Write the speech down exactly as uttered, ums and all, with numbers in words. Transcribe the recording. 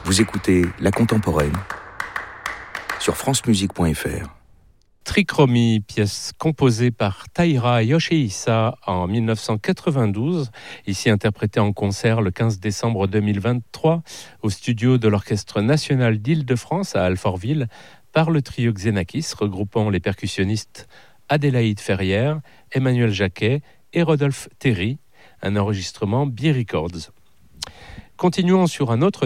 Vous écoutez La Contemporaine sur francemusique point f r. Trichromie, pièce composée par Taira Yoshihisa en dix-neuf cent quatre-vingt-douze, ici interprétée en concert le quinze décembre deux mille vingt-trois au studio de l'Orchestre national d'Île-de-France à Alfortville par le trio Xenakis regroupant les percussionnistes Adélaïde Ferrière, Emmanuel Jacquet et Rodolphe Terry, un enregistrement B Records. Continuons sur un autre